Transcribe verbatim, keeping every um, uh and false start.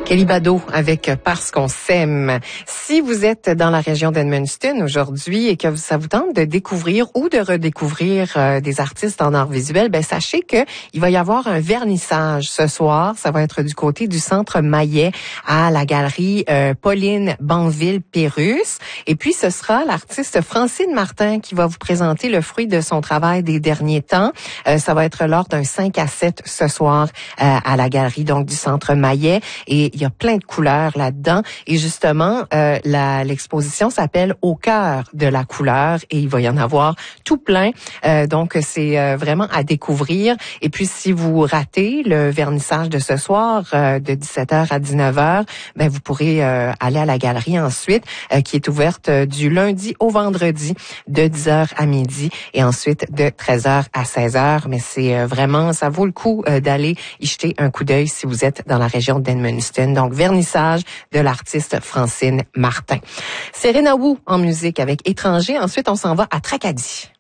Kelly Bado avec Parce qu'on s'aime. Si vous êtes dans la région d'Edmundston aujourd'hui et que ça vous tente de découvrir ou de redécouvrir euh, des artistes en art visuel, ben sachez que il va y avoir un vernissage ce soir. Ça va être du côté du Centre Maillet à la galerie euh, Pauline Banville-Pérusse. Et puis ce sera l'artiste Francine Martin qui va vous présenter le fruit de son travail des derniers temps. Euh, ça va être lors d'un cinq à sept ce soir euh, à la galerie donc du Centre Maillet. Et il y a plein de couleurs là-dedans. Et justement, euh, la, l'exposition s'appelle Au cœur de la couleur et il va y en avoir tout plein. Euh, donc, c'est euh, vraiment à découvrir. Et puis, si vous ratez le vernissage de ce soir euh, de dix-sept heures à dix-neuf heures, ben vous pourrez euh, aller à la galerie ensuite, euh, qui est ouverte euh, du lundi au vendredi de dix heures à midi et ensuite de treize heures à seize heures. Mais c'est euh, vraiment, ça vaut le coup euh, d'aller y jeter un coup d'œil si vous êtes dans la région d'Edmundston. Donc, vernissage de l'artiste Francine Martin. Serena Wu en musique avec Étranger. Ensuite, on s'en va à Tracadie.